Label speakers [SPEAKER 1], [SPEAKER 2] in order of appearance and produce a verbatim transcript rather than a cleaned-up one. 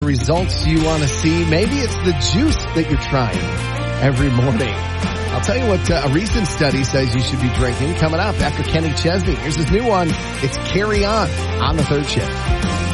[SPEAKER 1] results you want to see. Maybe it's the juice that you're trying every morning. I'll tell you what uh, a recent study says you should be drinking coming up after Kenny Chesney. Here's his new one. It's Carry On on the Third Shift.